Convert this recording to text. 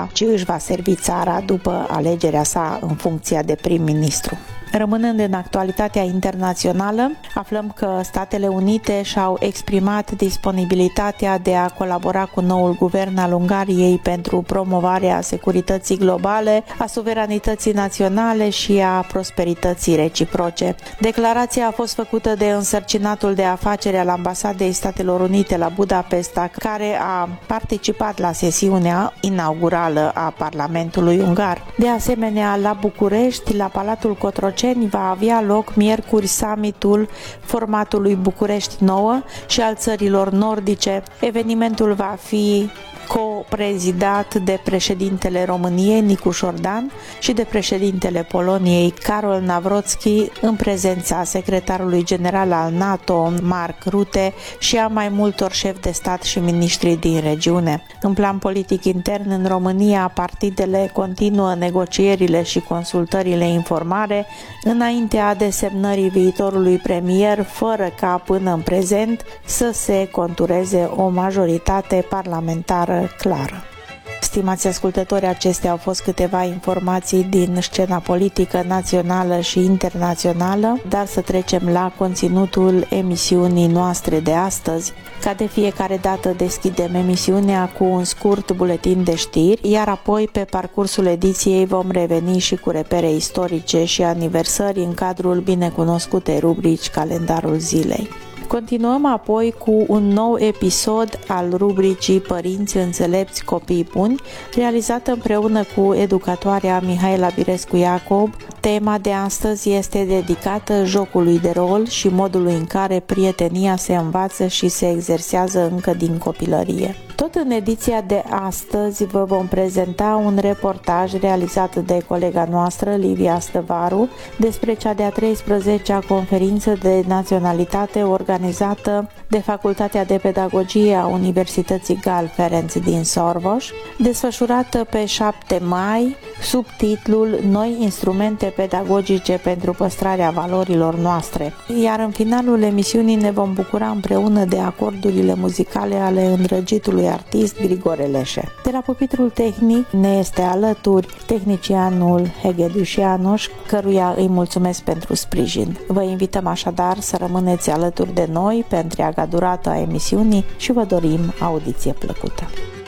ci își va servi țara după alegerea sa în funcția de prim-ministru. Rămânând în actualitatea internațională, aflăm că Statele Unite și-au exprimat disponibilitatea de a colabora cu noul guvern al Ungariei pentru promovarea securității globale, a suveranității naționale și a prosperității reciproce. Declarația a fost făcută de însărcinatul de afaceri al Ambasadei Statelor Unite la Budapesta, care a participat la sesiunea inaugurală a Parlamentului Ungar. De asemenea, la București, la Palatul Cotroceni, va avea loc miercuri summitul formatului București 9 și al țărilor nordice. Evenimentul va fi co-prezidat de președintele României, Nicu Șordan, și de președintele Poloniei, Karol Nawrocki, în prezența secretarului general al NATO, Mark Rutte, și a mai multor șefi de stat și miniștri din regiune. În plan politic intern, în România, partidele continuă negocierile și consultările informare înaintea desemnării viitorului premier, fără ca până în prezent să se contureze o majoritate parlamentară clară. Stimați ascultători, acestea au fost câteva informații din scena politică națională și internațională, dar să trecem la conținutul emisiunii noastre de astăzi. Ca de fiecare dată deschidem emisiunea cu un scurt buletin de știri, iar apoi pe parcursul ediției vom reveni și cu repere istorice și aniversări în cadrul binecunoscutei rubrici Calendarul Zilei. Continuăm apoi cu un nou episod al rubricii Părinți înțelepți, copii buni, realizată împreună cu educatoarea Mihaela Birescu-Iacob. Tema de astăzi este dedicată jocului de rol și modului în care prietenia se învață și se exersează încă din copilărie. Tot în ediția de astăzi vă vom prezenta un reportaj realizat de colega noastră, Livia Stăvaru, despre cea de-a 13-a conferință de naționalitate organizată de Facultatea de Pedagogie a Universității Gal Ferenc din Sorboș, desfășurată pe 7 mai, sub titlul Noi instrumente pedagogice pentru păstrarea valorilor noastre. Iar în finalul emisiunii ne vom bucura împreună de acordurile muzicale ale îndrăgitului artist Grigore Leșe. De la pupitrul tehnic ne este alături tehnicianul Hegediuș János, căruia îi mulțumesc pentru sprijin. Vă invităm așadar să rămâneți alături de noi pe întreaga durată a emisiunii și vă dorim audiție plăcută.